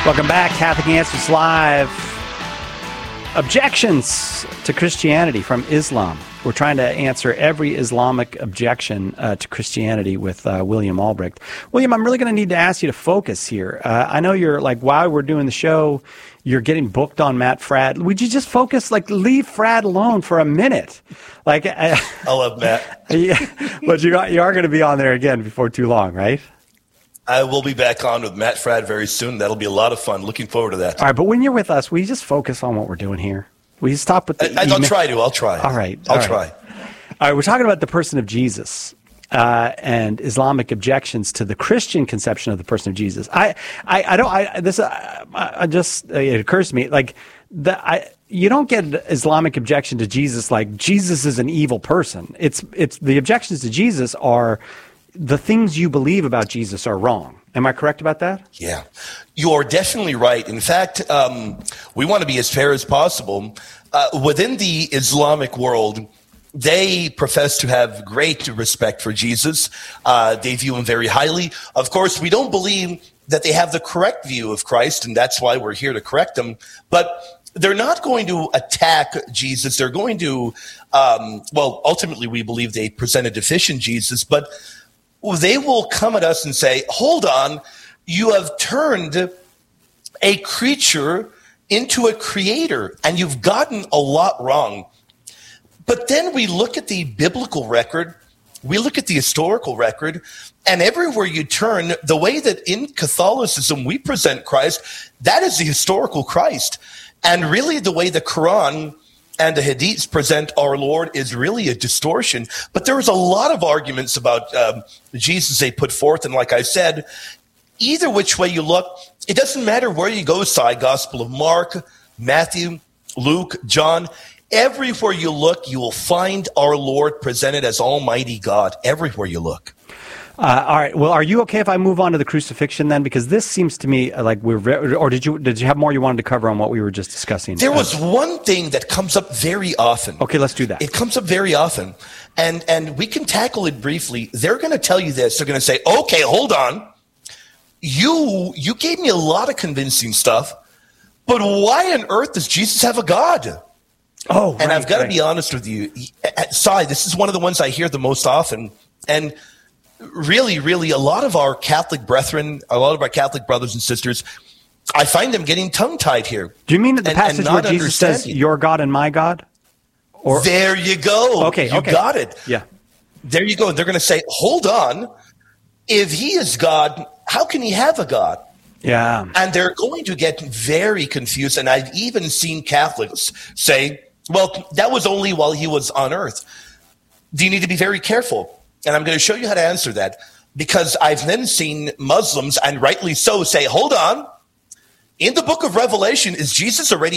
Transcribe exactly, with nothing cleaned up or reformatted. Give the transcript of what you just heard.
Welcome back, Catholic Answers Live. Objections to Christianity from Islam. We're trying to answer every Islamic objection uh, to Christianity with uh, William Albrecht. William, I'm really going to need to ask you to focus here. Uh, I know you're like, while we're doing the show, you're getting booked on Matt Fradd. Would you just focus, like, leave Fradd alone for a minute? Like, uh, I love Matt. Yeah, but you are, you are going to be on there again before too long, right? I will be back on with Matt Fradd very soon. That'll be a lot of fun. Looking forward to that. All right, but when you're with us, will you just focus on what we're doing here? Will you stop with the I, I'll try to. I'll try. All right. I'll all try. Right. All right, we're talking about the person of Jesus uh, and Islamic objections to the Christian conception of the person of Jesus. I, I, I don't. I this. I, I just it occurs to me like the I. You don't get an Islamic objection to Jesus like Jesus is an evil person. It's it's the objections to Jesus are the things you believe about Jesus are wrong. Am I correct about that? Yeah, you are definitely right. In fact, um, we want to be as fair as possible. Uh, within the Islamic world, they profess to have great respect for Jesus. Uh, they view him very highly. Of course, we don't believe that they have the correct view of Christ, and that's why we're here to correct them. But they're not going to attack Jesus. They're going to, um, well, ultimately, we believe they present a deficient Jesus, but they will come at us and say, hold on, you have turned a creature into a creator, and you've gotten a lot wrong. But then we look at the biblical record, we look at the historical record, and everywhere you turn, the way that in Catholicism we present Christ, that is the historical Christ. And really the way the Quran and the Hadiths present our Lord is really a distortion. But there is a lot of arguments about um, Jesus they put forth. And like I said, either which way you look, it doesn't matter where you go, side Gospel of Mark, Matthew, Luke, John. Everywhere you look, you will find our Lord presented as Almighty God. Everywhere you look. Uh, all right. Well, are you okay if I move on to the crucifixion then? Because this seems to me like we're, re- or did you did you have more you wanted to cover on what we were just discussing? There was one thing that comes up very often. Okay, let's do that. It comes up very often, and and we can tackle it briefly. They're going to tell you this. They're going to say, "Okay, hold on. You you gave me a lot of convincing stuff, but why on earth does Jesus have a God?" Oh, and right, I've got to right. be honest with you, Sai, this is one of the ones I hear the most often, and really, really, a lot of our Catholic brethren, a lot of our Catholic brothers and sisters, I find them getting tongue-tied here. Do you mean that the and, passage and where not Jesus says, "Your God and my God"? Or there you go. Okay, you okay. got it. Yeah. There you go. And they're going to say, "Hold on, if he is God, how can he have a God?" Yeah. And they're going to get very confused. And I've even seen Catholics say, "Well, that was only while he was on earth." Do you need to be very careful? And I'm going to show you how to answer that, because I've then seen Muslims, and rightly so, say, hold on. In the book of Revelation, is Jesus already